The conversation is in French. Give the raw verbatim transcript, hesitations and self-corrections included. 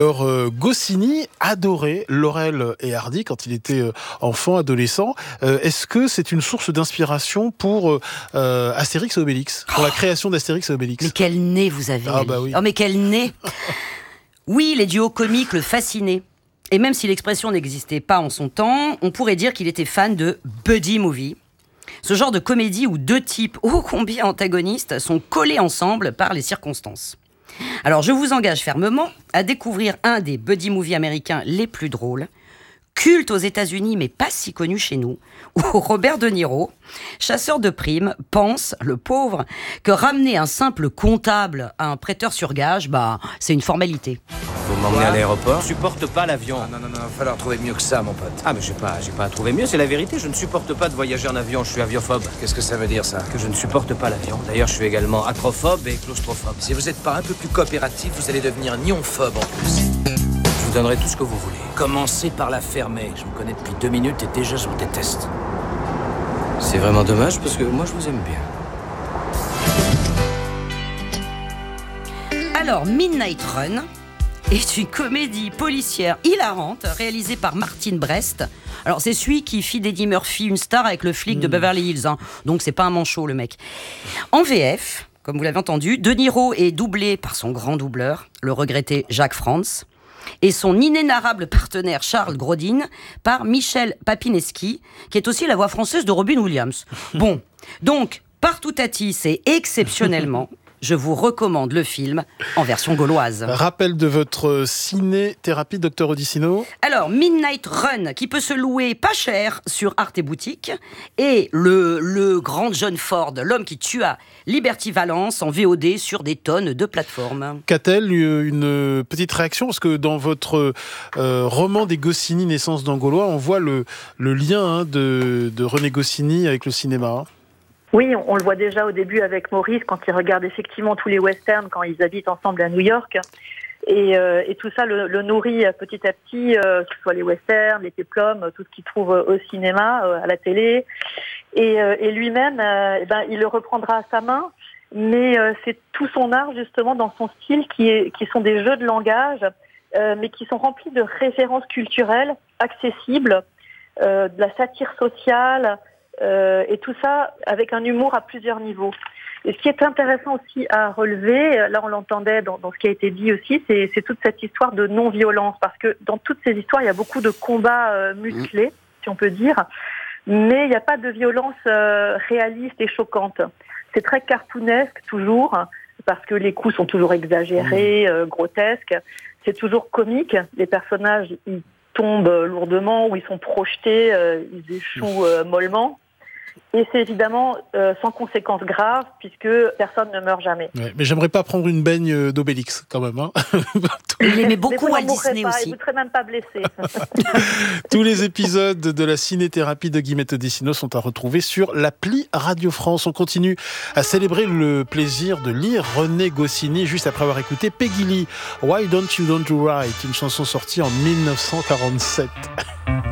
Alors, euh, Goscinny adorait Laurel et Hardy quand il était euh, enfant, adolescent. Euh, est-ce que c'est une source d'inspiration pour euh, Astérix et Obélix, pour la création d'Astérix et Obélix? Mais quel nez vous avez, Ah bah oui. Oh mais quel nez. Oui, les duos comiques le fascinaient. Et même si l'expression n'existait pas en son temps, on pourrait dire qu'il était fan de buddy movie. Ce genre de comédie où deux types ô combien antagonistes sont collés ensemble par les circonstances. Alors je vous engage fermement à découvrir un des buddy movies américains les plus drôles, culte aux États-Unis mais pas si connu chez nous, où Robert De Niro, chasseur de primes, pense, le pauvre, que ramener un simple comptable à un prêteur sur gage, bah c'est une formalité. Vous m'emmenez à l'aéroport? Je supporte pas l'avion. Non, non, non, non, il va falloir trouver mieux que ça, mon pote. Ah, mais j'ai pas, j'ai pas à trouver mieux, c'est la vérité. Je ne supporte pas de voyager en avion, je suis aviophobe. Qu'est-ce que ça veut dire, ça? Que je ne supporte pas l'avion. D'ailleurs, je suis également acrophobe et claustrophobe. Si vous n'êtes pas un peu plus coopératif, vous allez devenir nionphobe en plus. Je vous donnerai tout ce que vous voulez. Commencez par la fermer. Je vous connais depuis deux minutes et déjà je vous déteste. C'est vraiment dommage parce que moi, je vous aime bien. Alors, Midnight Run est une comédie policière hilarante réalisée par Martin Brest. Alors c'est celui qui fit d'Eddie Murphy une star avec le flic de Beverly Hills, hein. Donc c'est pas un manchot le mec. En V F, comme vous l'avez entendu, De Niro est doublé par son grand doubleur, le regretté Jacques Frantz, et son inénarrable partenaire Charles Grodin par Michel Papineschi, qui est aussi la voix française de Robin Williams. Bon, donc partout Tati, c'est exceptionnellement... Je vous recommande le film en version gauloise. Rappel de votre ciné-thérapie, docteur Odissino. Alors, Midnight Run, qui peut se louer pas cher sur Arte Boutique, et le, le grand John Ford, l'homme qui tua Liberty Valance en V O D sur des tonnes de plateformes. Qu'a-t-elle une petite réaction? Parce que dans votre euh, roman des Goscinny, Naissance d'un Gaulois, on voit le, le lien hein, de, de René Goscinny avec le cinéma. Oui, on le voit déjà au début avec Maurice, quand il regarde effectivement tous les westerns, quand ils habitent ensemble à New York. Et, euh, et tout ça le, le nourrit petit à petit, euh, que ce soit les westerns, les péplums, tout ce qu'il trouve au cinéma, euh, à la télé. Et, euh, et lui-même, euh, eh ben, il le reprendra à sa main, mais euh, c'est tout son art justement dans son style qui, est, qui sont des jeux de langage, euh, mais qui sont remplis de références culturelles accessibles, euh, de la satire sociale, Euh, et tout ça avec un humour à plusieurs niveaux. Et ce qui est intéressant aussi à relever, là on l'entendait dans, dans ce qui a été dit aussi, c'est, c'est toute cette histoire de non-violence, parce que dans toutes ces histoires, il y a beaucoup de combats euh, musclés, si on peut dire, mais il n'y a pas de violence euh, réaliste et choquante. C'est très cartoonesque toujours, parce que les coups sont toujours exagérés, euh, grotesques, c'est toujours comique, les personnages ils tombent lourdement ou ils sont projetés, euh, ils échouent euh, mollement. Et c'est évidemment euh, sans conséquences graves, puisque personne ne meurt jamais. Ouais, mais j'aimerais pas prendre une baigne d'Obélix, quand même. Hein. Il aimait beaucoup Walt Disney pas, aussi. Vous ne serez même pas blessé. Tous les épisodes de la ciné-thérapie de Guillemette Odissino sont à retrouver sur l'appli Radio France. On continue à célébrer le plaisir de lire René Goscinny, juste après avoir écouté Peggy Lee, Why Don't You Don't Do Right, une chanson sortie en mille neuf cent quarante-sept.